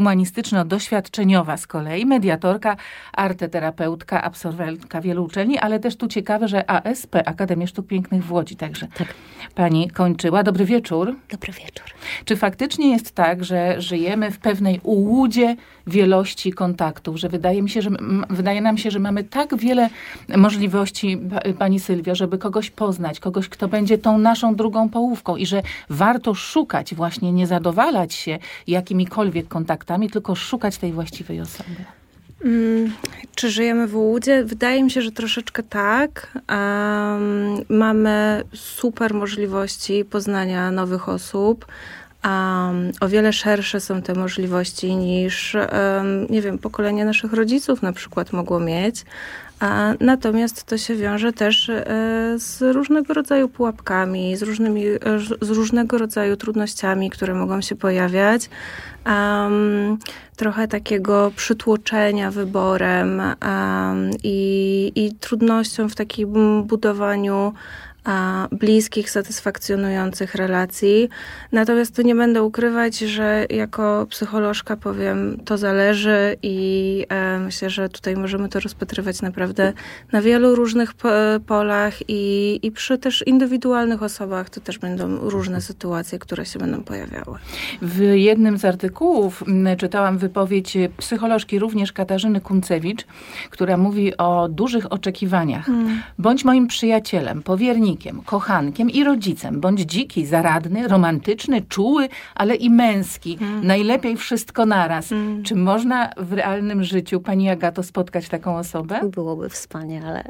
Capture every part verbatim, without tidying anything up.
Humanistyczno-doświadczeniowa z kolei, mediatorka, arteterapeutka, absolwentka wielu uczelni, ale też tu ciekawe, że A S P, Akademię Sztuk Pięknych w Łodzi, także tak. Pani kończyła. Dobry wieczór. Dobry wieczór. Czy faktycznie jest tak, że żyjemy w pewnej ułudzie wielości kontaktów, że wydaje mi się, że wydaje nam się, że mamy tak wiele możliwości, pani Sylwio, żeby kogoś poznać, kogoś, kto będzie tą naszą drugą połówką i że warto szukać właśnie, nie zadowalać się jakimikolwiek kontaktami, tylko szukać tej właściwej osoby. Hmm, czy żyjemy w ułudzie? Wydaje mi się, że troszeczkę tak. Um, mamy super możliwości poznania nowych osób. Um, o wiele szersze są te możliwości niż, um, nie wiem, pokolenie naszych rodziców na przykład mogło mieć. A natomiast to się wiąże też e, z różnego rodzaju pułapkami, z, różnymi, e, z różnego rodzaju trudnościami, które mogą się pojawiać. Um, trochę takiego przytłoczenia wyborem um, i, i trudnością w takim budowaniu a bliskich, satysfakcjonujących relacji. Natomiast tu nie będę ukrywać, że jako psycholożka powiem, to zależy i e, myślę, że tutaj możemy to rozpatrywać naprawdę na wielu różnych po, polach i, i przy też indywidualnych osobach to też będą różne sytuacje, które się będą pojawiały. W jednym z artykułów czytałam wypowiedź psycholożki również Katarzyny Kuncewicz, która mówi o dużych oczekiwaniach. Hmm. Bądź moim przyjacielem, powiernikiem, kochankiem i rodzicem. Bądź dziki, zaradny, romantyczny, czuły, ale i męski. Mm. Najlepiej wszystko naraz. Mm. Czy można w realnym życiu, pani Agato, spotkać taką osobę? Byłoby wspaniale.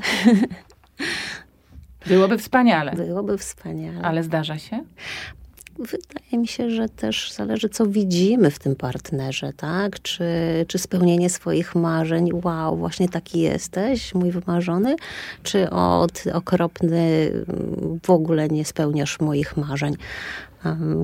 Byłoby wspaniale. Byłoby wspaniale. Ale zdarza się? Wydaje mi się, że też zależy, co widzimy w tym partnerze, tak? Czy, czy spełnienie swoich marzeń, wow, właśnie taki jesteś, mój wymarzony, czy od okropny, w ogóle nie spełniasz moich marzeń. Um,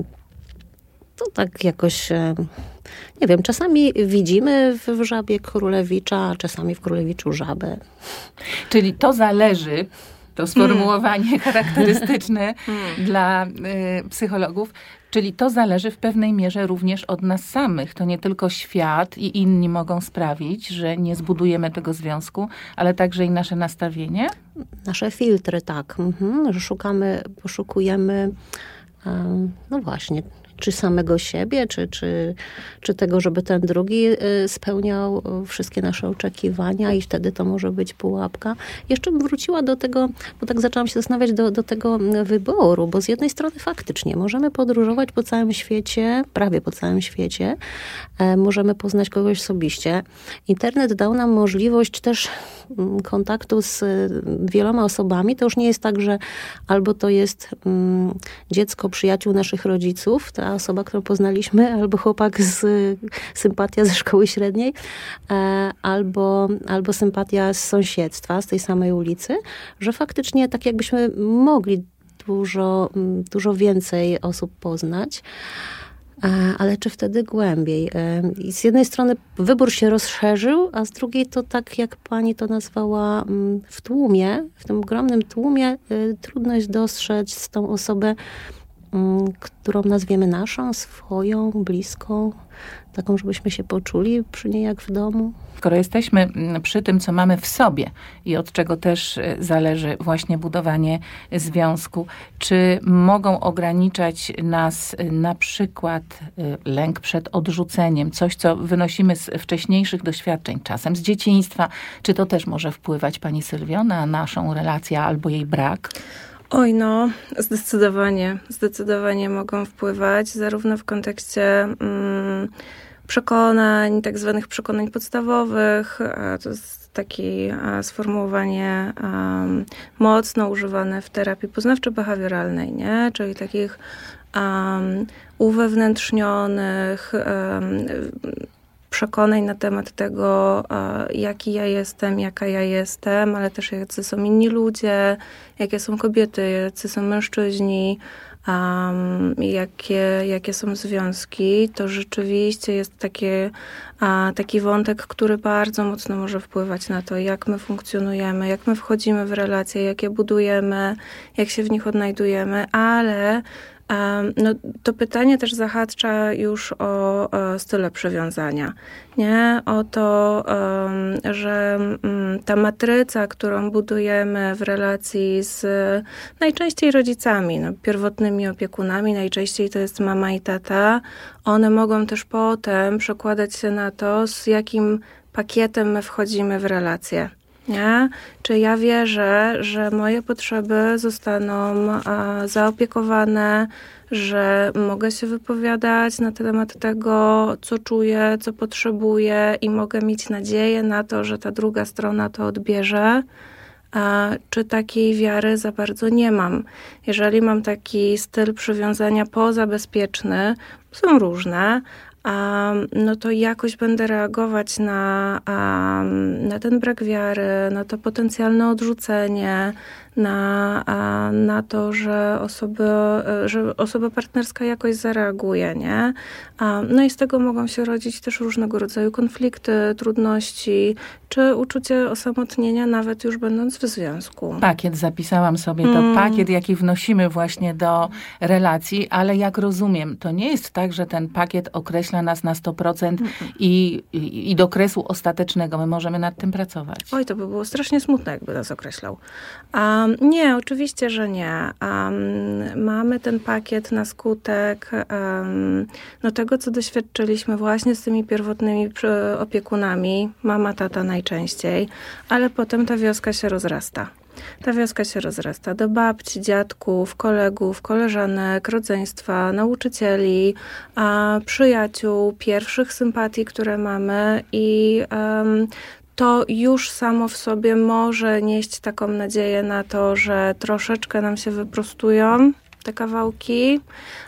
to tak jakoś, nie wiem, czasami widzimy w żabie królewicza, a czasami w królewiczu żabę. Czyli to zależy... To sformułowanie hmm. charakterystyczne hmm. dla y, psychologów. Czyli to zależy w pewnej mierze również od nas samych. To nie tylko świat i inni mogą sprawić, że nie zbudujemy tego związku, ale także i nasze nastawienie? Nasze filtry, tak. Mhm. Że szukamy, poszukujemy, um, no właśnie, czy samego siebie, czy, czy, czy tego, żeby ten drugi spełniał wszystkie nasze oczekiwania i wtedy to może być pułapka. Jeszcze bym wróciła do tego, bo tak zaczęłam się zastanawiać do, do tego wyboru, bo z jednej strony faktycznie możemy podróżować po całym świecie, prawie po całym świecie, możemy poznać kogoś osobiście. Internet dał nam możliwość też kontaktu z wieloma osobami. To już nie jest tak, że albo to jest um, dziecko przyjaciół naszych rodziców, ta osoba, którą poznaliśmy, albo chłopak z sympatia ze szkoły średniej, e, albo, albo sympatia z sąsiedztwa, z tej samej ulicy, że faktycznie tak jakbyśmy mogli dużo, dużo więcej osób poznać. Ale czy wtedy głębiej? I z jednej strony wybór się rozszerzył, a z drugiej to tak, jak pani to nazwała, w tłumie, w tym ogromnym tłumie trudno jest dostrzec tą osobę, którą nazwiemy naszą, swoją, bliską, taką, żebyśmy się poczuli przy niej jak w domu. Skoro jesteśmy przy tym, co mamy w sobie i od czego też zależy właśnie budowanie związku, czy mogą ograniczać nas na przykład lęk przed odrzuceniem, coś, co wynosimy z wcześniejszych doświadczeń, czasem z dzieciństwa, czy to też może wpływać, pani Sylwio, na naszą relację albo jej brak? Oj no, zdecydowanie. Zdecydowanie mogą wpływać, zarówno w kontekście mm, przekonań, tak zwanych przekonań podstawowych. To jest takie sformułowanie um, mocno używane w terapii poznawczo-behawioralnej, nie? Czyli takich um, uwewnętrznionych um, przekonań na temat tego, jaki ja jestem, jaka ja jestem, ale też jacy są inni ludzie, jakie są kobiety, jacy są mężczyźni, um, jakie, jakie są związki. To rzeczywiście jest takie, a, taki wątek, który bardzo mocno może wpływać na to, jak my funkcjonujemy, jak my wchodzimy w relacje, jak je budujemy, jak się w nich odnajdujemy, ale no to pytanie też zahacza już o style przywiązania, nie? O to, że ta matryca, którą budujemy w relacji z najczęściej rodzicami, no, pierwotnymi opiekunami, najczęściej to jest mama i tata, one mogą też potem przekładać się na to, z jakim pakietem my wchodzimy w relację. Nie? Czy ja wierzę, że moje potrzeby zostaną a, zaopiekowane, że mogę się wypowiadać na temat tego, co czuję, co potrzebuję i mogę mieć nadzieję na to, że ta druga strona to odbierze, a, czy takiej wiary za bardzo nie mam. Jeżeli mam taki styl przywiązania pozabezpieczny, są różne, Um, no to jakoś będę reagować na, um, na ten brak wiary, na to potencjalne odrzucenie, na, a, na to, że, osoby, że osoba partnerska jakoś zareaguje, nie? A, no i z tego mogą się rodzić też różnego rodzaju konflikty, trudności, czy uczucie osamotnienia, nawet już będąc w związku. Pakiet, zapisałam sobie to, mm. pakiet, jaki wnosimy właśnie do relacji, ale jak rozumiem, to nie jest tak, że ten pakiet określa nas na sto procent mm. i, i, i do kresu ostatecznego. My możemy nad tym pracować. Oj, to by było strasznie smutne, jakby nas określał. Um, nie, oczywiście, że nie. Um, mamy ten pakiet na skutek um, no tego, co doświadczyliśmy właśnie z tymi pierwotnymi opiekunami, mama, tata najczęściej, ale potem ta wioska się rozrasta. Ta wioska się rozrasta do babci, dziadków, kolegów, koleżanek, rodzeństwa, nauczycieli, a, przyjaciół, pierwszych sympatii, które mamy i um, to już samo w sobie może nieść taką nadzieję na to, że troszeczkę nam się wyprostują te kawałki,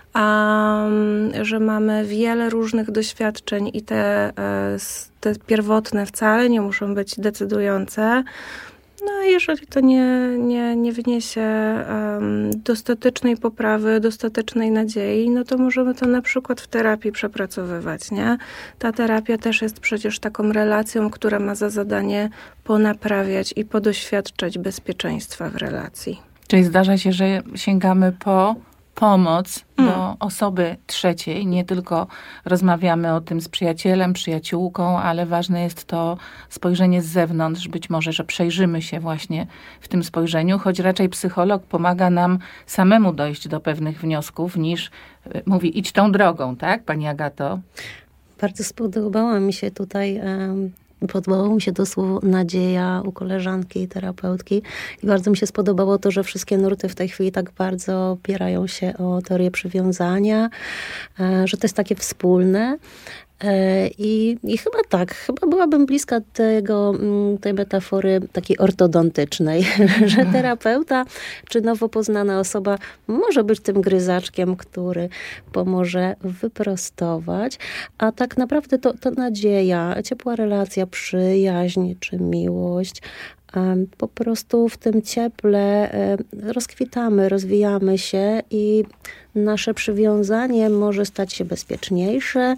um, że mamy wiele różnych doświadczeń i te, te pierwotne wcale nie muszą być decydujące. No a jeżeli to nie, nie, nie wniesie um, dostatecznej poprawy, dostatecznej nadziei, no to możemy to na przykład w terapii przepracowywać, nie? Ta terapia też jest przecież taką relacją, która ma za zadanie ponaprawiać i podoświadczać bezpieczeństwa w relacji. Czyli zdarza się, że sięgamy po pomoc do mm. osoby trzeciej. Nie tylko rozmawiamy o tym z przyjacielem, przyjaciółką, ale ważne jest to spojrzenie z zewnątrz. Być może, że przejrzymy się właśnie w tym spojrzeniu, choć raczej psycholog pomaga nam samemu dojść do pewnych wniosków, niż mówi idź tą drogą, tak, pani Agato? Bardzo spodobała mi się tutaj... Um... Podobało mi się to słowo nadzieja u koleżanki i terapeutki i bardzo mi się spodobało to, że wszystkie nurty w tej chwili tak bardzo opierają się o teorię przywiązania, że to jest takie wspólne. I, I chyba tak, chyba byłabym bliska tego, tej metafory takiej ortodontycznej, że terapeuta czy nowo poznana osoba może być tym gryzaczkiem, który pomoże wyprostować, a tak naprawdę to, to nadzieja, ciepła relacja, przyjaźń czy miłość, po prostu w tym cieple rozkwitamy, rozwijamy się i nasze przywiązanie może stać się bezpieczniejsze,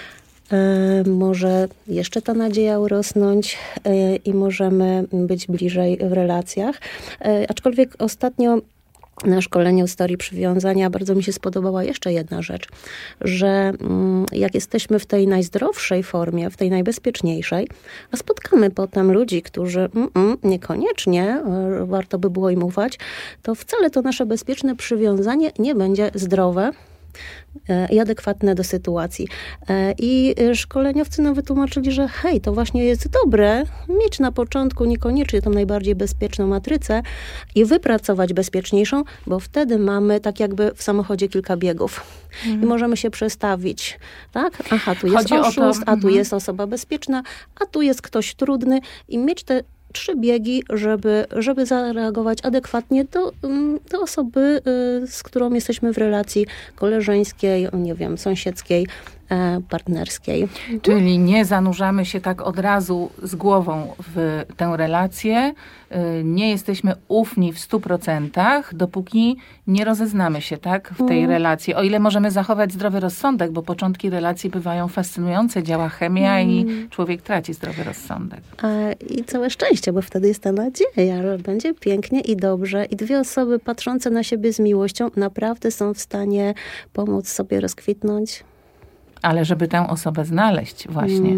może jeszcze ta nadzieja urosnąć i możemy być bliżej w relacjach. Aczkolwiek ostatnio na szkoleniu z teorii przywiązania bardzo mi się spodobała jeszcze jedna rzecz, że jak jesteśmy w tej najzdrowszej formie, w tej najbezpieczniejszej, a spotkamy potem ludzi, którzy mm, mm, niekoniecznie warto by było im ufać, to wcale to nasze bezpieczne przywiązanie nie będzie zdrowe i adekwatne do sytuacji. I szkoleniowcy nam wytłumaczyli, że hej, to właśnie jest dobre mieć na początku niekoniecznie tą najbardziej bezpieczną matrycę i wypracować bezpieczniejszą, bo wtedy mamy tak jakby w samochodzie kilka biegów. Mhm. I możemy się przestawić. Tak? Aha, tu jest Chodzi oszust, to, a tu mhm. jest osoba bezpieczna, a tu jest ktoś trudny i mieć te trzy biegi, żeby, żeby zareagować adekwatnie do, do osoby, z którą jesteśmy w relacji koleżeńskiej, nie wiem, sąsiedzkiej, partnerskiej. Czyli nie zanurzamy się tak od razu z głową w tę relację, nie jesteśmy ufni w stu procentach, dopóki nie rozeznamy się tak w tej relacji. O ile możemy zachować zdrowy rozsądek, bo początki relacji bywają fascynujące, działa chemia mm. i człowiek traci zdrowy rozsądek. I całe szczęście, bo wtedy jest ta nadzieja, że będzie pięknie i dobrze i dwie osoby patrzące na siebie z miłością naprawdę są w stanie pomóc sobie rozkwitnąć. Ale żeby tę osobę znaleźć właśnie,